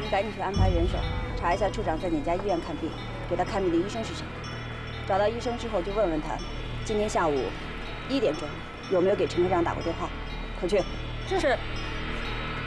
你赶紧去安排人手，查一下处长在哪家医院看病，给他看病的医生是谁。找到医生之后，就问问他，今天下午1点钟有没有给陈科长打过电话。快去。 是。